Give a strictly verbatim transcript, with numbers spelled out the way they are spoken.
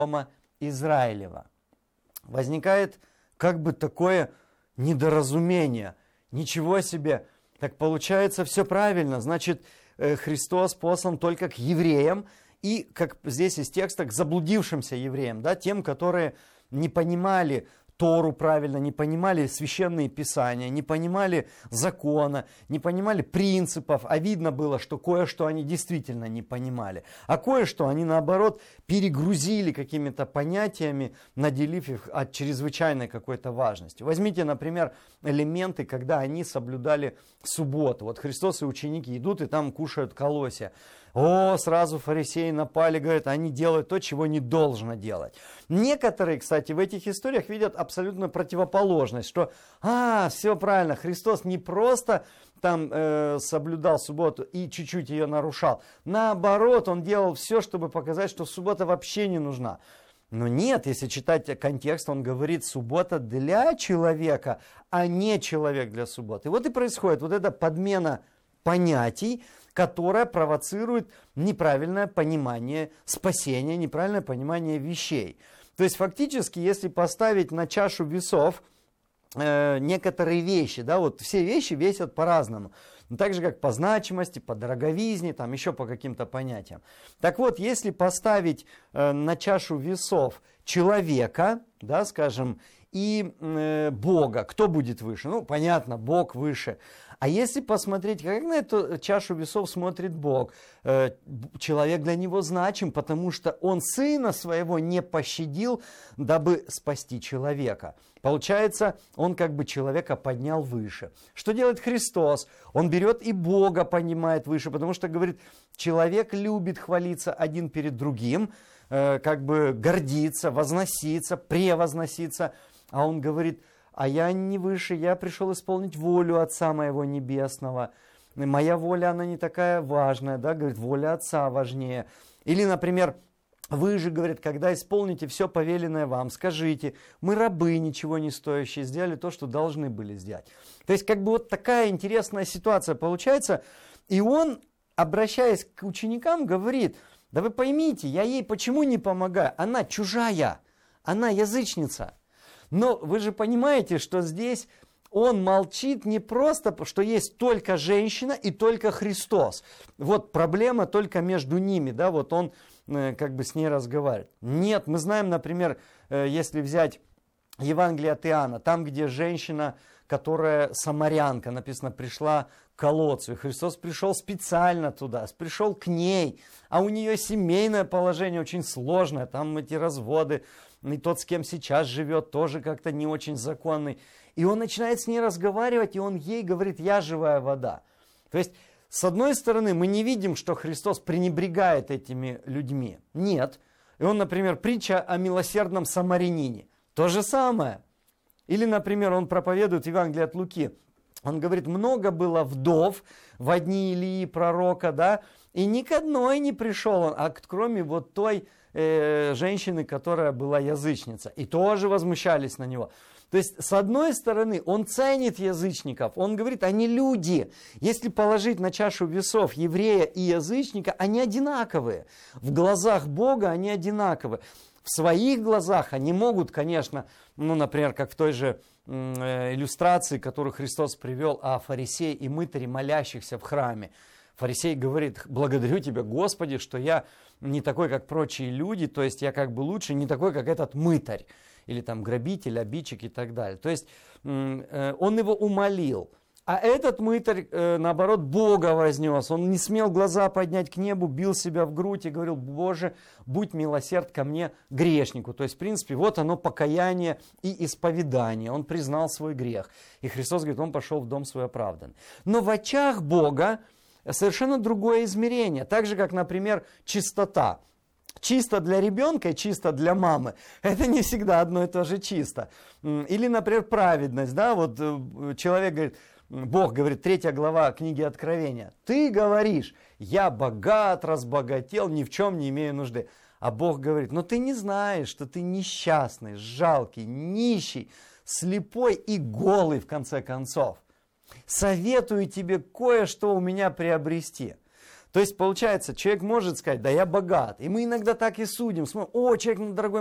дома Израилева. Возникает как бы такое недоразумение. Ничего себе! Так получается все правильно. Значит, Христос послан только к евреям и, как здесь из текста, к заблудившимся евреям, да, тем, которые не понимали Тору правильно, не понимали священные писания, не понимали закона, не понимали принципов, а видно было, что кое-что они действительно не понимали, а кое-что они, наоборот, перегрузили какими-то понятиями, наделив их от чрезвычайной какой-то важности. Возьмите, например, элементы, когда они соблюдали субботу. Вот Христос и ученики идут и там кушают колосья. О, сразу фарисеи напали, говорят, они делают то, чего не должно делать. Некоторые, кстати, в этих историях видят абсолютно противоположность, что, а, все правильно, Христос не просто там э, соблюдал субботу и чуть-чуть ее нарушал. Наоборот, он делал все, чтобы показать, что суббота вообще не нужна. Но нет, если читать контекст, он говорит, суббота для человека, а не человек для субботы. И вот и происходит вот эта подмена понятий, которая провоцирует неправильное понимание спасения, неправильное понимание вещей. То есть фактически, если поставить на чашу весов э, некоторые вещи, да, вот все вещи весят по-разному, так же как по значимости, по дороговизне, там еще по каким-то понятиям. Так вот, если поставить э, на чашу весов человека, да, скажем, и э, Бога, кто будет выше? Ну, понятно, Бог выше. А если посмотреть, как на эту чашу весов смотрит Бог, э, человек для него значим, потому что он сына своего не пощадил, дабы спасти человека. Получается, он как бы человека поднял выше. Что делает Христос? Он берет и Бога поднимает выше, потому что, говорит, человек любит хвалиться один перед другим, э, как бы гордиться, возноситься, превозноситься. А он говорит, а я не выше, я пришел исполнить волю Отца моего Небесного. Моя воля, она не такая важная, да, говорит, воля Отца важнее. Или, например, вы же, говорит, когда исполните все повеленное вам, скажите, мы рабы ничего не стоящие, сделали то, что должны были сделать. То есть, как бы вот такая интересная ситуация получается. И он, обращаясь к ученикам, говорит, да вы поймите, я ей почему не помогаю? Она чужая, она язычница. Но вы же понимаете, что здесь он молчит не просто, что есть только женщина и только Христос. Вот проблема только между ними, да, вот он э, как бы с ней разговаривает. Нет, мы знаем, например, э, если взять Евангелие от Иоанна, там, где женщина, которая самарянка, написано, пришла к колодцу, и Христос пришел специально туда, пришел к ней, а у нее семейное положение очень сложное, там эти разводы, и тот, с кем сейчас живет, тоже как-то не очень законный. И он начинает с ней разговаривать, и он ей говорит, я живая вода. То есть, с одной стороны, мы не видим, что Христос пренебрегает этими людьми. Нет. И он, например, притча о милосердном самарянине. То же самое. Или, например, он проповедует Евангелие от Луки. Он говорит, много было вдов в дни Илии пророка, да, и ни к одной не пришел он, а кроме вот той э, женщины, которая была язычница. И тоже возмущались на него. То есть, с одной стороны, он ценит язычников, он говорит, они люди. Если положить на чашу весов еврея и язычника, они одинаковые. В глазах Бога они одинаковые. В своих глазах они могут, конечно, ну, например, как в той же э, иллюстрации, которую Христос привел о фарисее и мытаре, молящихся в храме. Фарисей говорит, благодарю тебя, Господи, что я не такой, как прочие люди, то есть я как бы лучше, не такой, как этот мытарь, или там грабитель, обидчик и так далее. То есть э, он его умолил. А этот мытарь, э, наоборот, Бога вознес. Он не смел глаза поднять к небу, бил себя в грудь и говорил, Боже, будь милосерд ко мне, грешнику. То есть, в принципе, вот оно покаяние и исповедание. Он признал свой грех. И Христос говорит, он пошел в дом свой оправдан. Но в очах Бога совершенно другое измерение. Так же, как, например, чистота. Чисто для ребенка и чисто для мамы. Это не всегда одно и то же чисто. Или, например, праведность. Да? Вот человек говорит, Бог говорит, третья глава книги Откровения. Ты говоришь, я богат, разбогател, ни в чем не имею нужды. А Бог говорит, но ты не знаешь, что ты несчастный, жалкий, нищий, слепой и голый в конце концов. Советую тебе кое-что у меня приобрести. То есть, получается, человек может сказать, да я богат. И мы иногда так и судим. Смотрим, о, человек на дорогой